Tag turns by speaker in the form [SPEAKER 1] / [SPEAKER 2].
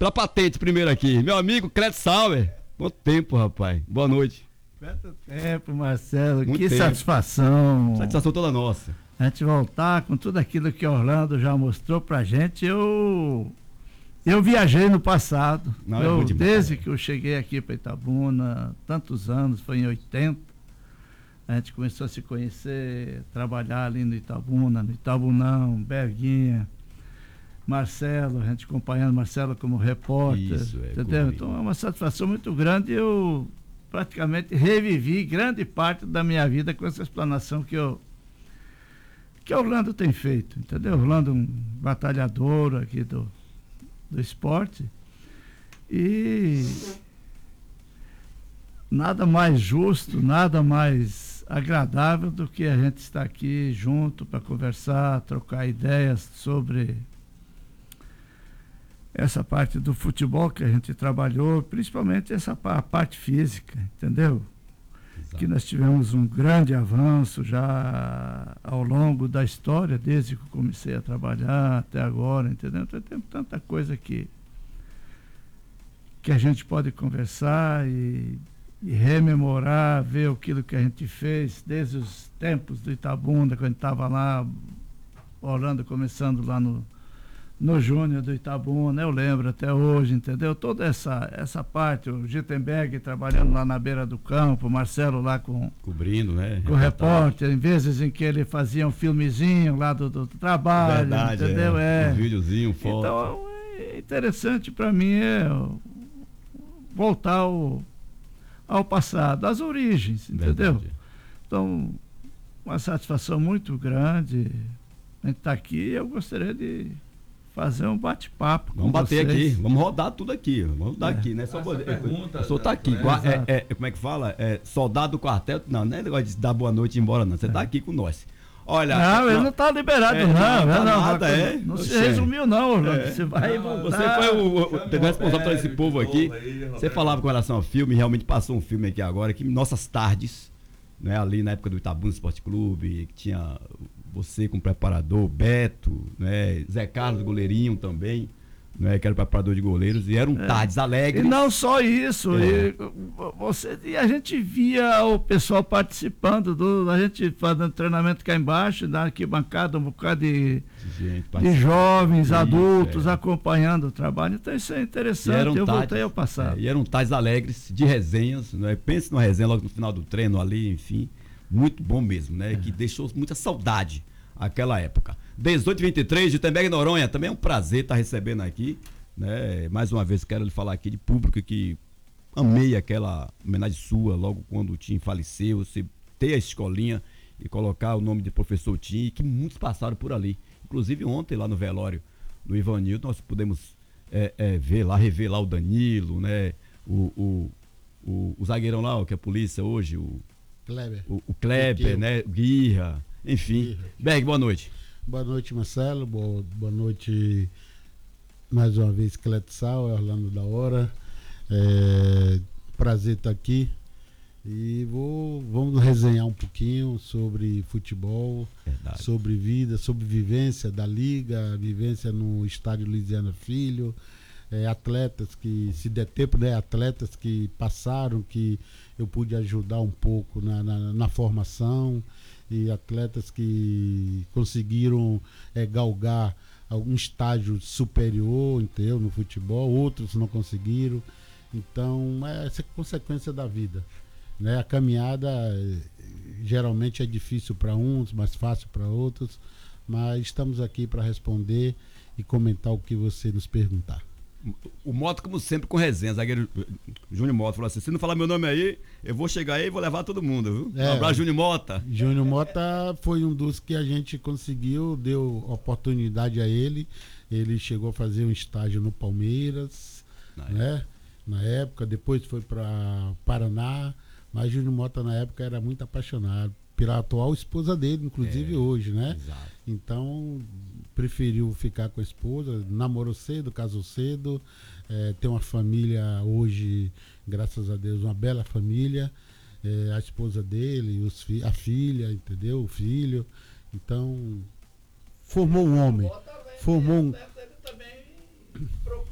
[SPEAKER 1] Pra patente primeiro aqui. Meu amigo Cleto Sauer. Quanto tempo, rapaz. Boa noite.
[SPEAKER 2] Quanto tempo, Marcelo.
[SPEAKER 1] Muito
[SPEAKER 2] que
[SPEAKER 1] tempo.
[SPEAKER 2] Satisfação.
[SPEAKER 1] Satisfação toda nossa.
[SPEAKER 2] A gente voltar com tudo aquilo que Orlando já mostrou pra gente. Eu viajei no passado.
[SPEAKER 1] Não,
[SPEAKER 2] desde que eu cheguei aqui para Itabuna, tantos anos, foi em 80. A gente começou a se conhecer, trabalhar ali no Itabuna, no Itabunão, Berguinha, Marcelo, a gente acompanhando Marcelo como repórter.
[SPEAKER 1] Isso,
[SPEAKER 2] entendeu? Então é uma satisfação muito grande. Eu praticamente revivi grande parte da minha vida com essa explanação que Orlando tem feito, entendeu? Orlando é um batalhador aqui do esporte, e nada mais justo, nada mais agradável do que a gente estar aqui junto para conversar, trocar ideias sobre essa parte do futebol que a gente trabalhou, principalmente a parte física, entendeu? Exato. Que nós tivemos um grande avanço já ao longo da história, desde que eu comecei a trabalhar até agora, entendeu? Então tem tanta coisa que a gente pode conversar e rememorar, ver aquilo que a gente fez desde os tempos do Itabuna, quando a gente estava lá, Orlando começando lá no Júnior do Itabuna, eu lembro até hoje, entendeu? Toda essa parte, o Gittenberg trabalhando lá na beira do campo, o Marcelo lá
[SPEAKER 1] cobrindo, né?
[SPEAKER 2] Com o repórter, em vezes em que ele fazia um filmezinho lá do trabalho,
[SPEAKER 1] verdade,
[SPEAKER 2] entendeu?
[SPEAKER 1] Um videozinho, foto.
[SPEAKER 2] Então, é interessante para mim voltar ao passado, às origens, entendeu?
[SPEAKER 1] Verdade.
[SPEAKER 2] Então, uma satisfação muito grande a gente estar aqui. Eu gostaria de fazer um bate-papo.
[SPEAKER 1] Vamos bater aqui, vamos rodar tudo aqui. Vamos rodar aqui, né? Só tá aqui. Como é que fala? Soldado do quartel. Não é negócio de dar boa noite e ir embora, não. Você tá aqui com nós. Olha.
[SPEAKER 2] Não, ele não tá liberado, não se resumiu, não, Orlando. Você vai voltar.
[SPEAKER 1] Você foi o responsável por esse povo aqui. Você falava com relação ao filme, realmente passou um filme aqui agora, que Nossas Tardes, né? Ali na época do Itabuna Esporte Clube, que tinha você como preparador, Beto, né? Zé Carlos, goleirinho também, né? Que era o preparador de goleiros, e eram tardes alegres.
[SPEAKER 2] E não só isso, e a gente via o pessoal participando, a gente fazendo treinamento cá embaixo, na arquibancada, um bocado de jovens, adultos, acompanhando o trabalho. Então isso é interessante, eu voltei ao passado.
[SPEAKER 1] E eram tardes alegres, de resenhas, né? Pense numa resenha logo no final do treino ali, enfim. Muito bom mesmo, né? Que deixou muita saudade aquela época. 18h23, Gittenberg Noronha, também é um prazer estar recebendo aqui, né? Mais uma vez quero lhe falar aqui de público que amei aquela homenagem sua, logo quando o Tim faleceu, você ter a escolinha e colocar o nome de professor Tim, que muitos passaram por ali. Inclusive ontem lá no velório do Ivanildo, nós pudemos rever lá o Danilo, né? O zagueirão lá, que é a polícia hoje, o Kleber, né? O Guirra, enfim. Berg, boa noite.
[SPEAKER 3] Boa noite, Marcelo. Boa noite mais uma vez, Cleto Sauer, Orlando da Hora. Prazer estar aqui. E vamos resenhar um pouquinho sobre futebol, verdade, sobre vida, sobre vivência da Liga, vivência no estádio Luiziana Filho. Atletas que se der tempo, né? Atletas que passaram, que eu pude ajudar um pouco na formação, e atletas que conseguiram galgar algum estágio superior, entendeu? No futebol, outros não conseguiram. Então, essa é consequência da vida, né? A caminhada geralmente é difícil para uns, mais fácil para outros, mas estamos aqui para responder e comentar o que você nos perguntar.
[SPEAKER 1] O Mota, como sempre, com resenha. Zagueiro Júnior Mota falou assim: se não falar meu nome aí, eu vou chegar aí e vou levar todo mundo, viu? Um abraço, Júnior Mota.
[SPEAKER 3] Júnior Mota foi um dos que a gente conseguiu, deu oportunidade a ele. Ele chegou a fazer um estágio no Palmeiras, né? Na época, depois foi para Paraná. Mas Júnior Mota, na época, era muito apaixonado pela atual esposa dele, inclusive hoje, né?
[SPEAKER 1] Exato.
[SPEAKER 3] Então, preferiu ficar com a esposa, namorou cedo, casou cedo, tem uma família hoje, graças a Deus, uma bela família, a esposa dele, a filha, entendeu? O filho. Então, formou um homem. Formou um...
[SPEAKER 2] Ele também